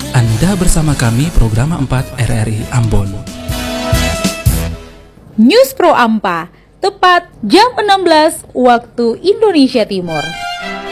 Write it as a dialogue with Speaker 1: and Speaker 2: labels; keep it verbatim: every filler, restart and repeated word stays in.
Speaker 1: Anda bersama kami program empat R R I Ambon.
Speaker 2: News Pro Ampa, tepat jam enam belas waktu Indonesia Timur.